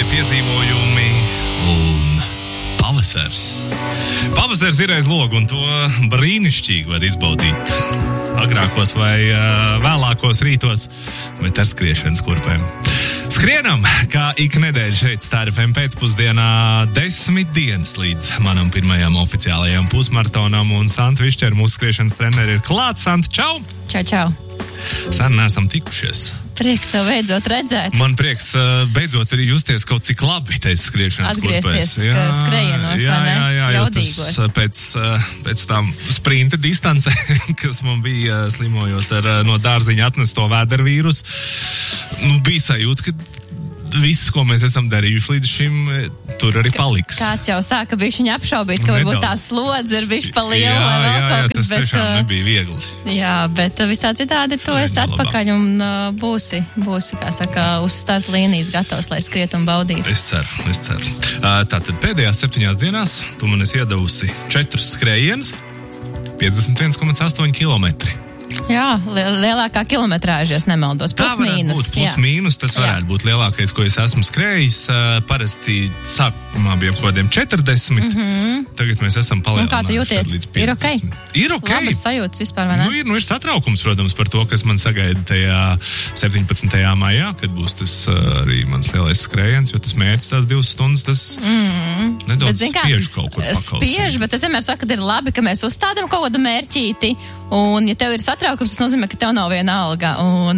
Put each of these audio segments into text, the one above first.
piedzīvojumi un pavasars. Pavasars ir aiz logu, un to brīnišķīgi var izbaudīt agrākos vai vēlākos rītos, bet ar skriešanas kurpēm. Skrienam, kā ik nedēļa šeit Star FM pēcpusdienā 10 dienas līdz manam pirmajam oficiālajam pusmaratonam, un Santa Višķer, mūsu skriešanas treneri, ir klāt. Santa, čau! Čau, čau! Sen neesam tikušies. Prieks tev beidzot redzēt. Man prieks beidzot arī justies kaut cik labi tais skriešanas kurpēs. Atgriezties skrējienos, vai ne? Jā, Jaudīgos. Pēc tam sprinta distance, kas man bija slimojot ar no dārziņa atnesto vēdervīrusu, bija sajūta, ka viss, ko mēs esam darījuši līdz šim, tur arī paliks. Kāds jau sāka bišķiņ apšaubīt, ka varbūt tā slodze ir bišķi pa lielu vai vēl kaut kas. Tas tiešām nebija viegli. Jā, bet visā citādi to es atpakaļ un būsi, kā saka, uz starta līnijas gatavs, lai skriet un baudītu. Es ceru. Tātad pēdējās 7 dienās tu man esi iedavusi 4 skrējienus, 51,8 kilometri. Jā, lielākā kilometrāža, es nemaldos. Plus-mīnus, tas varētu būt lielākais, ko es esmu skrējis. Parasti sākumā bija kaut kādiem 40, tagad mēs esam palielinājuši līdz 50. Ir ok? Labas sajūtas vispār, vai ne? Ir satraukums, protams, par to, kas man sagaida tajā 17. maijā, kad būs tas arī mans lielais skrējiens, jo tas mērķis tās 2 stundas, tas nedaudz spiež kaut kur pakausīt. Spiež, bet es vienmēr saku, ka ir labi, ka mēs uzstādam kaut kādu mērķīti, un ja tev ir satraukums, tas nozīmē, ka tev nav viena alga.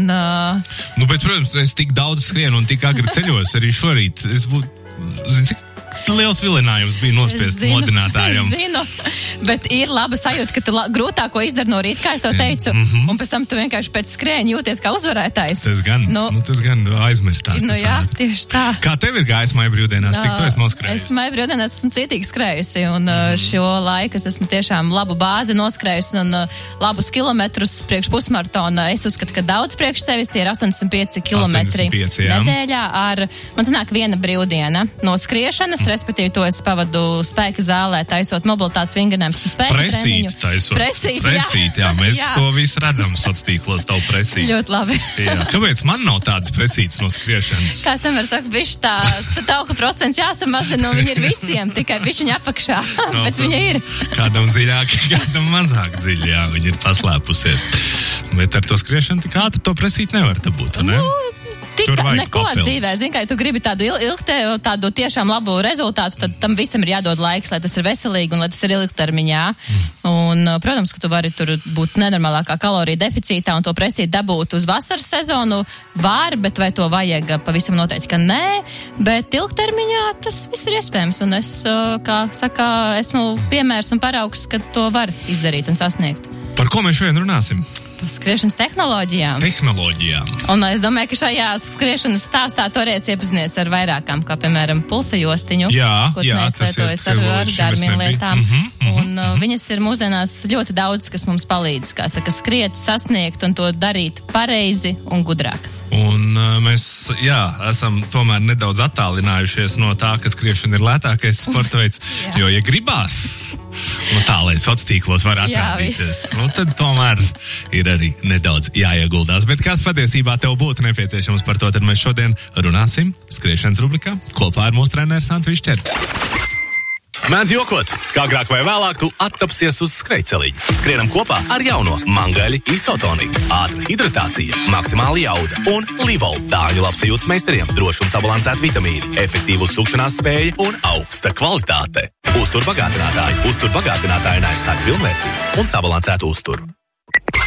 Bet, protams, es tik daudz skrienu un tik agri ceļos arī šorīt. Es būtu, liels vilinājums bija nospiest modinātājiem. Zinu, bet ir laba sajūta, ka tu grūtāko izdari no rīta, kā es tev teicu, un pēc tam tu vienkārši pēc skrēņa jūties kā uzvarētājs. Tas gan aizmirstās. Jā, tieši tā. Kā tev ir gājis maija brīvdienās? Cik tu esi noskrējusi? Es maija brīvdienās esmu cietīgi skrējusi, un šo laiku es esmu tiešām labu bāzi noskrējusi un labus kilometrus priekš pusmaratona. Es uzskatu, ka daudz priekš sevis, tie ir 85 kilometri nedēļā ar, man sanāk, viena brīvdiena no skriešanas, respektīvi to es pavadu spēka zālē, taisot mobilitātes vingrinājumus un spēka treniņu. Presīt, jā. Mēs to visu redzam sociālos tīklos, tavu presīt. Ļoti labi. Jā. Kāpēc man nav tādas presītas no skriešanas? Kā es vienmēr saku, bišķi tā tauka procents jāsamazina, un viņi ir visiem, tikai bišķiņa apakšā, bet viņa ir. Kādam dziļāk, kādam mazāk dziļi, jā, viņa ir paslēpusies. Bet ar to skriešanu tik ātri to presīt nevar būt, ne? Neko dzīvē. Zini, ka ja tu gribi tādu tādu tiešām labu rezultātu, tad tam visam ir jādod laiks, lai tas ir veselīgi un lai tas ir ilgtermiņā. Un, protams, ka tu vari tur būt nenormālākā kalorija deficītā un to presīt dabūt uz vasaras sezonu var, bet vai to vajag? Pavisam noteikti, ka nē, bet ilgtermiņā tas viss ir iespējams. Un es, kā saka, esmu piemērs un paraugs, ka to var izdarīt un sasniegt. Par ko mēs šodien runāsim? Par skriešanas tehnoloģijām. Un es domāju, ka šajā skriešanas stāstā tu varēsi iepazinies ar vairākām, kā piemēram pulsa jostiņu, ko neizlietojas ar Garmin lietām. Un viņas ir mūsdienās ļoti daudz, kas mums palīdz, kā saka, skriet, sasniegt un to darīt pareizi un gudrāk. Un mēs, esam tomēr nedaudz attālinājušies no tā, ka skriešana ir lētākais sporta veids, jo, ja gribās, tā, lai sociālos tīklos var atrādīties, tad tomēr ir arī nedaudz jāieguldās. Bet kas patiesībā tev būtu nepieciešams par to, tad mēs šodien runāsim skriešanas rubrikā kopā ar mūsu treneru Santu Višķeri. Mēdz jokot, kā agrāk vai vēlāk tu attapsies uz skrejceliņa. Skrienam kopā ar jauno Mangaļi Isotoniku. Ātra hidratācija, maksimāla jauda un Livol. Dāņu labsajūtas meistariem, droši un sabalansēti vitamīni, efektīvu uzsukšanās spēja un augsta kvalitāte. Uzturbagātinātāji neaizstāj pilnvērtību un sabalansētu uzturu.